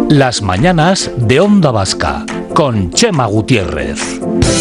Las mañanas de Onda Vasca, con Chema Gutiérrez.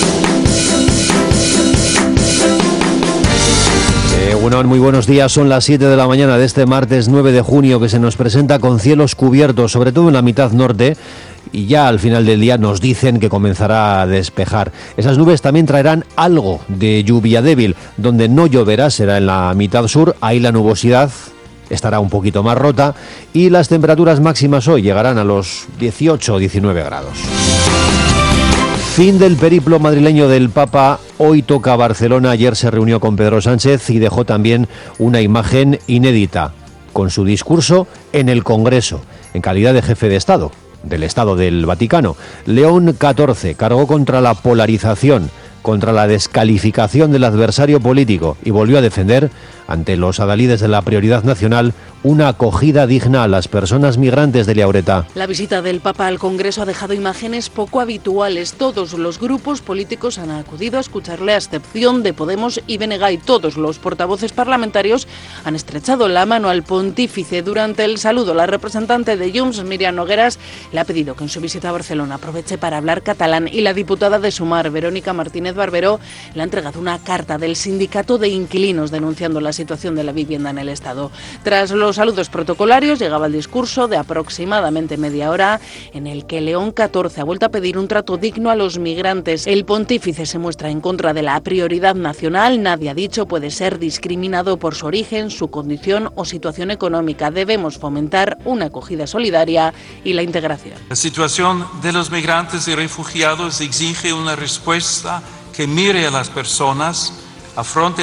Muy buenos días, son las 7 de la mañana de este martes 9 de junio que se nos presenta con cielos cubiertos, sobre todo en la mitad norte, y ya al final del día nos dicen que comenzará a despejar. Esas nubes también traerán algo de lluvia débil, donde no lloverá será en la mitad sur, ahí la nubosidad estará un poquito más rota y las temperaturas máximas hoy llegarán a los 18 o 19 grados. Fin del periplo madrileño del Papa, hoy toca Barcelona, ayer se reunió con Pedro Sánchez y dejó también una imagen inédita, con su discurso en el Congreso, en calidad de jefe de Estado, del Estado del Vaticano. León XIV cargó contra la polarización, contra la descalificación del adversario político y volvió a defender, ante los adalides de la prioridad nacional, una acogida digna a las personas migrantes de Liaureta. La visita del Papa al Congreso ha dejado imágenes poco habituales. Todos los grupos políticos han acudido a escucharle, a excepción de Podemos y BNG, y todos los portavoces parlamentarios han estrechado la mano al pontífice. Durante el saludo, la representante de Junts, Míriam Nogueras, le ha pedido que en su visita a Barcelona aproveche para hablar catalán, y la diputada de Sumar, Verónica Martínez Barberó, le ha entregado una carta del sindicato de inquilinos denunciando la situación de la vivienda en el Estado. Tras los saludos protocolarios llegaba el discurso de aproximadamente media hora en el que León XIV ha vuelto a pedir un trato digno a los migrantes. El pontífice se muestra en contra de la prioridad nacional. Nadie, ha dicho, puede ser discriminado por su origen, su condición o situación económica. Debemos fomentar una acogida solidaria y la integración. La situación de los migrantes y refugiados exige una respuesta que mire a las personas, afronte